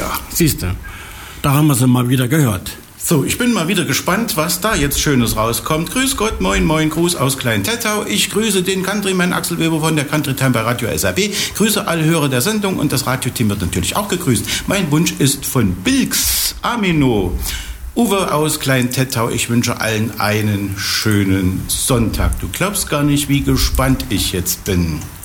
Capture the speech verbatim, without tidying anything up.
Siehst du, da haben wir sie mal wieder gehört. So, ich bin mal wieder gespannt, was da jetzt Schönes rauskommt. Grüß Gott, moin, moin, Gruß aus Klein-Tettau. Ich grüße den Countryman Axel Weber von der Country Time bei Radio S R B. Grüße alle Hörer der Sendung und das Radioteam wird natürlich auch gegrüßt. Mein Wunsch ist von Bilks Amino. Uwe aus Klein-Tettau, ich wünsche allen einen schönen Sonntag. Du glaubst gar nicht, wie gespannt ich jetzt bin.